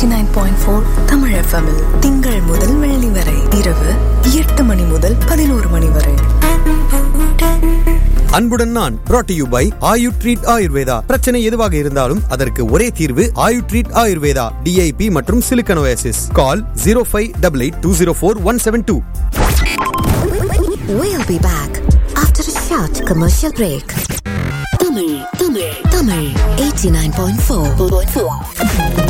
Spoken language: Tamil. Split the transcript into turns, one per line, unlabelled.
89.4 தமிழ் FM திங்கள் முதல் வெள்ளி வரை இரவு 8 மணி முதல் 11 மணி வரை.
அன்புடன் நான் brought to you by Ayu treat Ayurveda. பிரச்சனை எதுவாக இருந்தாலும் அதற்கு ஒரே தீர்வு ஆயு ட்ரீட் ஆயுர்வேதா. DIP மற்றும் Silicon Oasis. Call 0588204172.
We'll be back after a short commercial break. Tamil 89.4